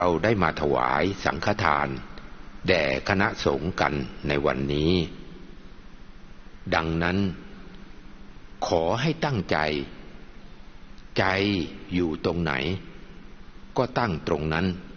เราได้มาถวายสังฆทานแด่คณะสงฆ์กันในวันนี้ดังนั้นขอให้ตั้งใจใจอยู่ตรงไหนก็ตั้งตรงนั้น